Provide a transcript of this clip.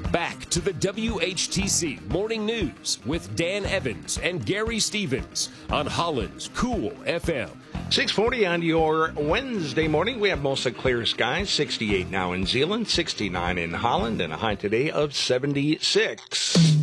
Back to the WHTC Morning News with Dan Evans and Gary Stevens on Holland's Cool FM. 6:40 on your Wednesday morning. We have mostly clear skies, 68 now in Zeeland, 69 in Holland, and a high today of 76.